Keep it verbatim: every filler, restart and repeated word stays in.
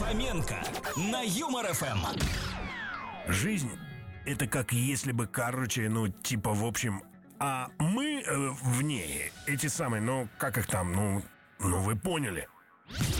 Фоменко на Юмор ФМ. Жизнь — это как если бы, короче, ну, типа, в общем, а мы э, в ней, эти самые, ну, как их там, ну, ну, вы поняли.